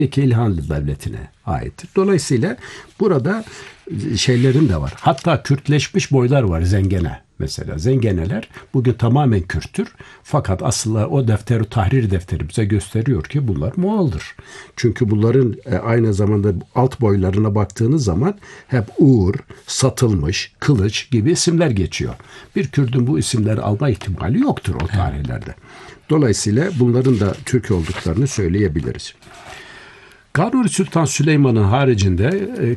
İlhanlı Devleti'ne aittir. Dolayısıyla burada şeylerin de var. Hatta Kürtleşmiş boylar var, Zengene mesela. Zengeneler bugün tamamen Kürttür. Fakat aslında o Defter-i Tahrir defteri bize gösteriyor ki bunlar Moğol'dur. Çünkü bunların aynı zamanda alt boylarına baktığınız zaman hep Uğur, Satılmış, Kılıç gibi isimler geçiyor. Bir Kürt'ün bu isimleri alma ihtimali yoktur o tarihlerde. Dolayısıyla bunların da Türk olduklarını söyleyebiliriz. Kanuni Sultan Süleyman'ın haricinde